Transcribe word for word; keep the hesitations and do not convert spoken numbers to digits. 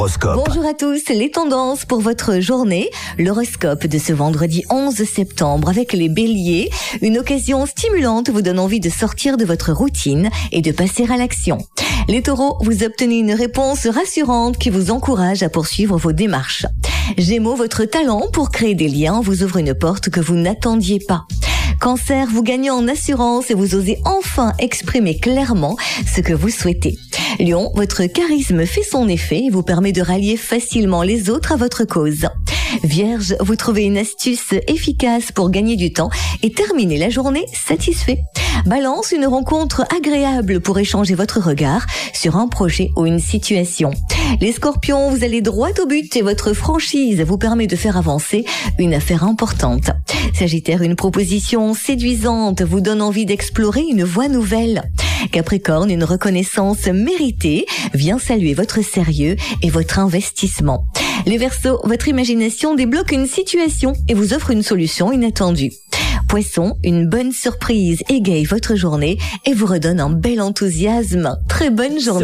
Horoscope. Bonjour à tous, les tendances pour votre journée. L'horoscope de ce vendredi onze septembre avec les béliers. Une occasion stimulante vous donne envie de sortir de votre routine et de passer à l'action. Les taureaux, vous obtenez une réponse rassurante qui vous encourage à poursuivre vos démarches. Gémeaux, votre talent pour créer des liens vous ouvre une porte que vous n'attendiez pas. Cancer, vous gagnez en assurance et vous osez enfin exprimer clairement ce que vous souhaitez. Lion, votre charisme fait son effet et vous permet de rallier facilement les autres à votre cause. Vierge, vous trouvez une astuce efficace pour gagner du temps et terminer la journée satisfait. Balance, une rencontre agréable pour échanger votre regard sur un projet ou une situation. Les scorpions, vous allez droit au but et votre franchise vous permet de faire avancer une affaire importante. Sagittaire, une proposition séduisante vous donne envie d'explorer une voie nouvelle. Capricorne, une reconnaissance méritée vient saluer votre sérieux et votre investissement. Les Verseaux, votre imagination débloque une situation et vous offre une solution inattendue. Poisson, une bonne surprise égaye votre journée et vous redonne un bel enthousiasme. Très bonne journée.